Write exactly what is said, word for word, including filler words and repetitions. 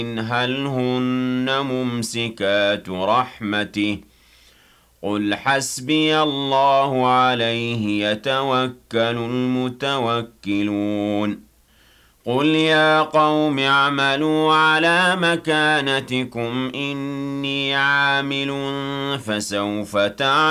هل هن ممسكات رحمته قل حسبي الله عليه يتوكل المتوكلون قل يا قوم اعملوا على مكانتكم إني عامل فسوف تعلمون